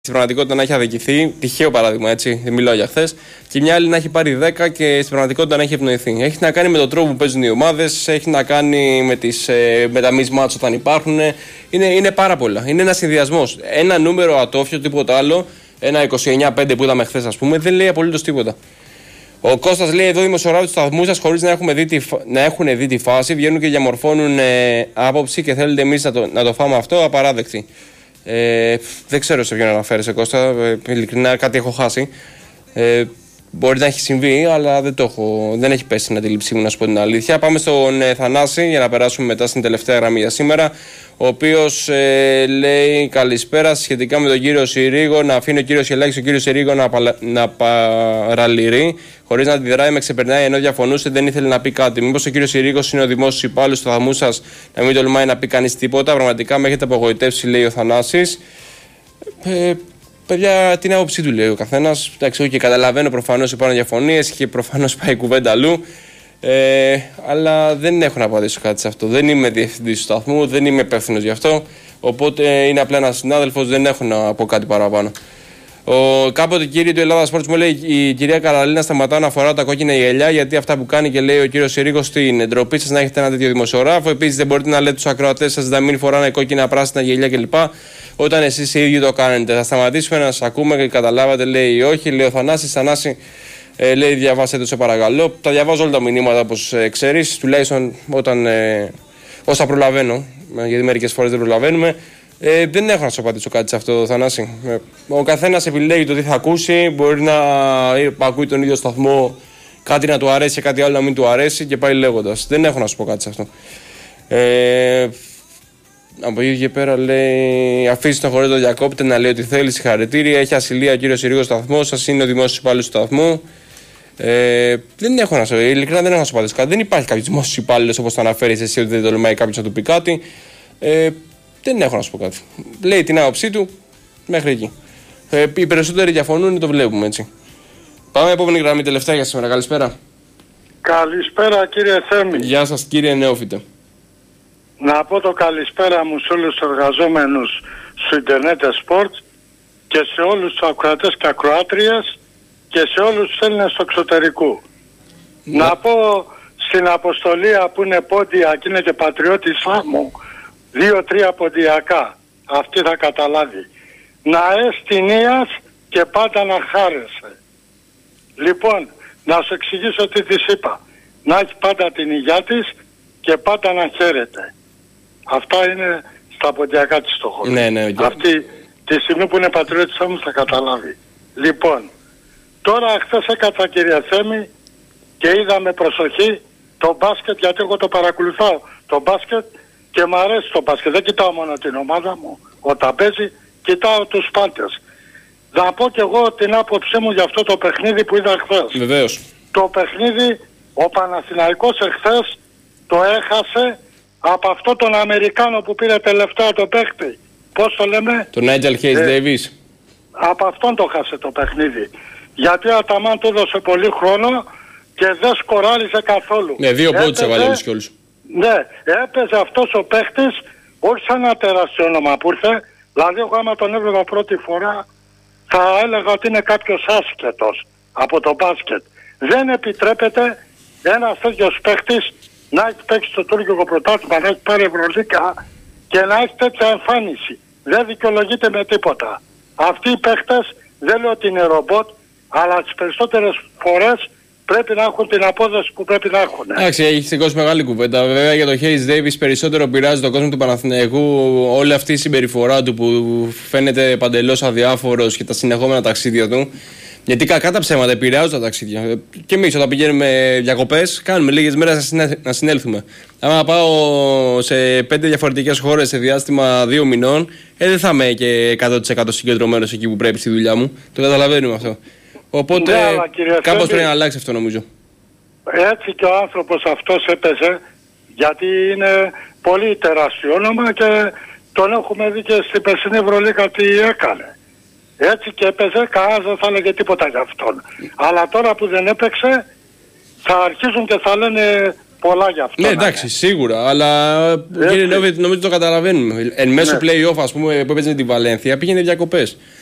στην πραγματικότητα να έχει αδικηθεί, τυχαίο παράδειγμα έτσι, δεν μιλάω για χθες, και μια άλλη να έχει πάρει 10 και στην πραγματικότητα να έχει ευνοηθεί. Έχει να κάνει με τον τρόπο που παίζουν οι ομάδες, έχει να κάνει με τα μισμάτς όταν υπάρχουν. Είναι πάρα πολλά. Είναι ένας συνδυασμός. Ένα νούμερο ατόφιο, τίποτα άλλο, ένα 29-5 που είδαμε χθες, ας πούμε, δεν λέει απολύτως τίποτα. Ο Κώστας λέει εδώ: δημοσιογράφοι του σταθμού σας, χωρίς να έχουν δει τη φάση, βγαίνουν και διαμορφώνουν άποψη και θέλετε εμείς να το φάμε αυτό, απαράδεκτη. Δεν ξέρω σε ποιον αναφέρεσαι, Κώστα. Ειλικρινά κάτι έχω χάσει. Μπορεί να έχει συμβεί, αλλά δεν έχει πέσει στην αντίληψή μου, να σου πω την αλήθεια. Πάμε στον Θανάση για να περάσουμε μετά στην τελευταία γραμμή για σήμερα. Ο οποίος λέει καλησπέρα σχετικά με τον κύριο Συρίγο. Να αφήνει ο κύριος Γελάκης τον κύριο Συρίγο να παραλυρεί χωρίς να αντιδράει, με ξεπερνάει ενώ διαφωνούσε, δεν ήθελε να πει κάτι. Μήπως ο κύριος Συρίγος είναι ο δημόσιος υπάλληλος του σταθμού σας, να μην τολμάει να πει κανείς τίποτα? Πραγματικά με έχετε απογοητεύσει, λέει ο Θανάσης. Παιδιά, την άποψή του λέει ο καθένας. Εντάξει, και καταλαβαίνω προφανώς υπάρχουν διαφωνίες και προφανώς πάει κουβέντα αλλού. Αλλά δεν έχω να απαντήσω κάτι σε αυτό. Δεν είμαι διευθυντής του σταθμού, δεν είμαι υπεύθυνος γι' αυτό. Οπότε είναι απλά ένας συνάδελφος, δεν έχω να πω κάτι παραπάνω. Κάποτε κύριοι του Ελλάδα Sports μου λέει: η κυρία Καραλίνα σταματά να φορά τα κόκκινα γυαλιά, γιατί αυτά που κάνει, και λέει ο κύριος Συρίγος, τι είναι ντροπή σας να έχετε ένα τέτοιο δημοσιογράφο? Επίσης, δεν μπορείτε να λέτε στους ακροατές σας να μην φοράνε κόκκινα, πράσινα γυαλιά κλπ. Όταν εσείς οι ίδιοι το κάνετε. Θα σταματήσουμε να σας ακούμε και καταλάβατε, λέει, όχι. Λέει ο Θανάσης. Θανάση, λέει, διαβάστε το σε παρακαλώ. Τα διαβάζω όλα τα μηνύματα, όπως ξέρεις, τουλάχιστον όσα προλαβαίνω, γιατί μερικές φορές δεν προλαβαίνουμε. Δεν έχω να σου απαντήσω κάτι σε αυτό, Θανάση. Ο καθένας επιλέγει το τι θα ακούσει. Μπορεί να ακούει τον ίδιο σταθμό, κάτι να του αρέσει και κάτι άλλο να μην του αρέσει, και πάει λέγοντας. Δεν έχω να σου πω κάτι σε αυτό. Από εκεί και πέρα λέει: αφήσει τον χωρί το διακόπτε να λέει ότι θέλει, συγχαρητήρια. Έχει ασυλία ο κύριος Συρίγος σταθμό σας, είναι ο δημόσιος υπάλληλος του σταθμού. Δεν έχω να σου πω, ειλικρινά δεν έχω να σου απαντήσω κάτι. Δεν υπάρχει κάποιος δημόσιος υπάλληλος όπως το αναφέρεις εσύ, ότι δεν τολμάει κάποιος να του πει κάτι. Δεν έχω να σου πω κάτι. Λέει την άποψή του μέχρι εκεί. Οι περισσότεροι διαφωνούν, το βλέπουμε έτσι. Πάμε επόμενη γραμμή, τελευταία για σήμερα. Καλησπέρα. Καλησπέρα, κύριε Θέμη. Γεια σας, κύριε Νεόφιτε. Να πω το καλησπέρα μου σε όλους τους εργαζόμενους στο Internet Sports και σε όλους τους ακροατές και ακροάτριες και σε όλους τους Έλληνες του εξωτερικού. Να πω στην αποστολία που είναι πόντια και είναι και πατριώτης μου, 2-3 ποντιακά, αυτή θα καταλάβει. Να εστινίας και πάντα να χάρεσαι. Λοιπόν, να σου εξηγήσω τι της είπα. Να έχει πάντα την υγειά της και πάντα να χαίρεται. Αυτά είναι στα ποντιακά της στόχο. Ναι, αυτή τη στιγμή που είναι πατριώτης μου θα καταλάβει. Λοιπόν, τώρα χθες έκατσα, κύριε Θέμη, και είδα με προσοχή το μπάσκετ, γιατί εγώ το παρακολουθάω το μπάσκετ και μου αρέσει το μπάσκετ. Δεν κοιτάω μόνο την ομάδα μου όταν παίζει, κοιτάω τους πάντες. Να πω και εγώ την άποψή μου για αυτό το παιχνίδι που είδα χθες. Βεβαίως. Το παιχνίδι ο Παναθηναϊκός εχθές το έχασε από αυτό τον Αμερικάνο που πήρε τελευταία το παίχτη. Πώς το λέμε? Τον Νάιτζελ Χέις Ντέιβις. Από αυτόν το χάσε το παιχνίδι. Γιατί ο Αταμάν του έδωσε πολύ χρόνο και δεν σκοράριζε καθόλου. Ναι, 2 πόντους έβαλε όλους και όλους. Ναι, έπαιζε αυτός ο παίχτης όχι σαν ένα τεράστιο όνομα που ήρθε. Δηλαδή εγώ άμα τον έβλεπα πρώτη φορά θα έλεγα ότι είναι κάποιος άσχετος από το μπάσκετ. Δεν επιτρέπεται ένας τέτοιος παίχτης να έχει παίξει το τουρκικό πρωτάθλημα, να έχει πάρει Ευρωλίγκα και να έχει τέτοια εμφάνιση. Δεν δικαιολογείται με τίποτα. Αυτοί οι παίχτες δεν λέω ότι είναι ρομπότ, αλλά τις περισσότερες φορές πρέπει να έχουν την απόδοση που πρέπει να έχουν. Εντάξει, έχει σηκώσει μεγάλη κουβέντα. Βέβαια για τον Χέις Ντέιβις περισσότερο πειράζει τον κόσμο του Παναθηναϊκού όλη αυτή η συμπεριφορά του που φαίνεται παντελώς αδιάφορος και τα συνεχόμενα ταξίδια του. Γιατί κακά τα ψέματα επηρεάζουν τα ταξίδια. Και εμείς όταν πηγαίνουμε διακοπές, κάνουμε λίγες μέρες να συνέλθουμε. Αν πάω σε 5 διαφορετικές χώρες σε διάστημα 2 μηνών, δεν θα είμαι και 100% συγκεντρωμένος εκεί που πρέπει στη δουλειά μου. Το καταλαβαίνουμε αυτό. Οπότε κάπως πρέπει να αλλάξει αυτό, νομίζω. Έτσι και ο άνθρωπος αυτός έπαιζε, γιατί είναι πολύ τεράστιο όνομα και τον έχουμε δει και στην περσινή Ευρωλίγα τι έκανε. Έτσι και έπαιζε, κανένας δεν θα έλεγε τίποτα για αυτόν. Αλλά τώρα που δεν έπαιξε, θα αρχίζουν και θα λένε πολλά για αυτόν. Ναι, εντάξει, σίγουρα. Αλλά κύριε Νεόφιτε, νομίζω το καταλαβαίνουμε. Εν μέσω play-off, ας πούμε, που έπαιζε με τη Βαλένθια, πήγαινε διακοπές.